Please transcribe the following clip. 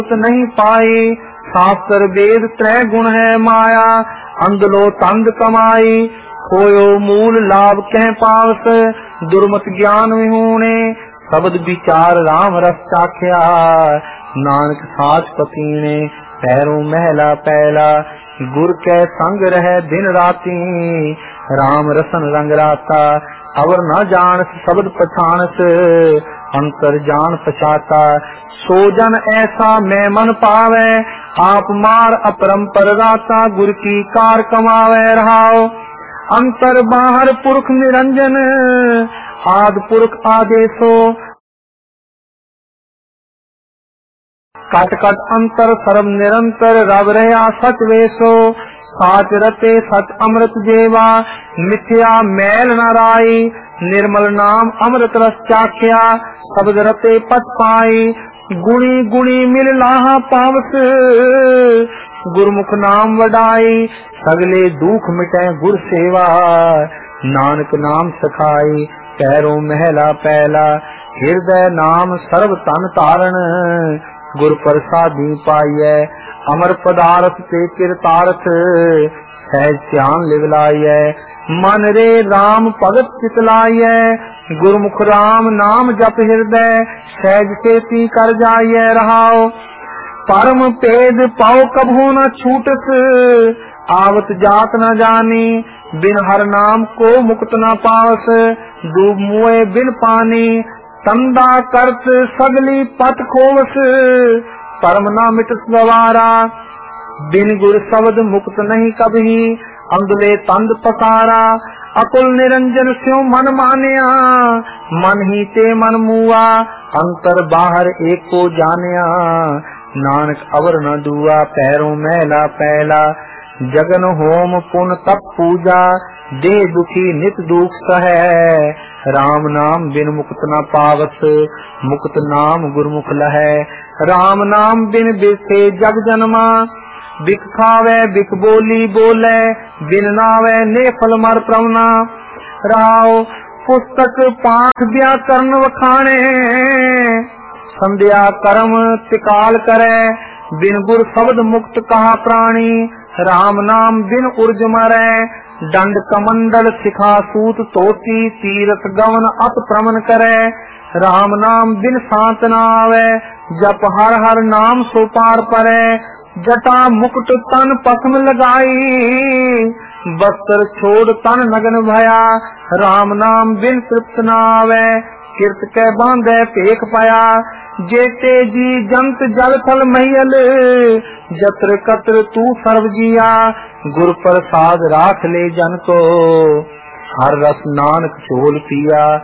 नहीं पाई। शास्त्र वेद त्रय गुण है माया, अंधलो तंद कमाई। खोयो मूल लाभ कह पावस, दुर्मत ज्ञान विहूणे। शब्द विचार राम रस चाख्या, नानक साच पतीने। पैरों महला पहला, गुर कै संग रहे दिन राती। राम रसन रंग राता, अवर न जानस शब्द पछानस। अंतर जान पछाता, सो जन ऐसा मैं मन पावे। आप मार अपरंपर राता, गुर की कार कमावे रहाओ। अंतर बाहर पुरख निरंजन, आद पुरख आदेशो। कट कट अंतर सर्व निरंतर, रव रहा सच वेसो। साच रते सच अमृत जेवा, मिथ्या मैल न राई। निर्मल नाम अमृत रस चाख्या, शब्द रते पच पाई। गुणी गुणी मिल लाहा पावस, गुरमुख नाम वडाई। सगले दुख मिटे गुर सेवा, नानक नाम सखाई। पैरों महला पहला, हृदय नाम सर्व तन तारण। गुर प्रसादी पाइय, अमर पदार्थ ते किरतार्थ। सहज ध्यान लिवलाइय, मन रे राम भगत चितलाइय। गुरमुख राम नाम जप हृदय, सहज सेती कर जाइय रहाओ। परम पेद पाओ कभू न छूटस, आवत जात न जानी। बिन हर नाम को मुक्त न पावस, डूब मुए बिन पानी। तंदा करत सगली पत खोवस, परम ना मिटस गवारा। बिन गुर शब्द मुक्त नहीं कभी, अंगले तंद पसारा। अकुल निरंजन स्यों मन मानिया, मन ही ते मन मुआ। अंतर बाहर एक को जानिया, नानक अवर न दुआ। पैरों मैला पहला, जगन होम पुन तप पूजा। देह दुखी नित दुख सहे, राम नाम बिन मुक्त न पावस। मुक्त नाम गुरमुख लहै, राम नाम बिन बिसे जग जन्मा। बिक खावे बिक बोली बोले, बिन नावे नेफल मर प्रवना। राव पुस्तक पाठ व्याकरण वखाणे, संध्या कर्म तिकाल करे। बिन गुर शब्द मुक्त कहा प्राणी, राम नाम बिन उर्ज मरै। दंड कमंडल शिखा सूत तोती, तीरथ गवन अत प्रमन करे। राम नाम बिन शांत न आवे, जप हर हर नाम सो पार परे। जटा मुकुट तन पसम लगाई, बस्तर छोड़ तन नगन भया। राम नाम बिन तृप्त न आवे, किरत के बांधे पेख पाया। जेते जी जंत जल थल महियल, जत्र कत्र तू सर्व जिया। गुर प्रसाद राख ले जन को, हर रस नानक चोल पिया।